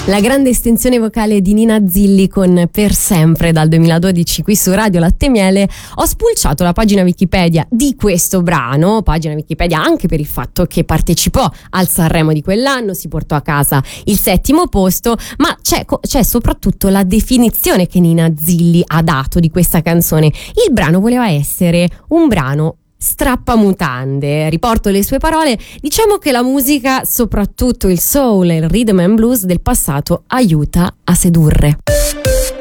La grande estensione vocale di Nina Zilli con Per Sempre dal 2012 qui su Radio Latte e Miele. Ho spulciato la pagina Wikipedia di questo brano, pagina Wikipedia anche per il fatto che partecipò al Sanremo di quell'anno, si portò a casa il 7° posto, ma c'è soprattutto la definizione che Nina Zilli ha dato di questa canzone. Il brano voleva essere un brano strappamutande. Riporto le sue parole: diciamo che la musica, soprattutto il soul e il rhythm and blues del passato, aiuta a sedurre.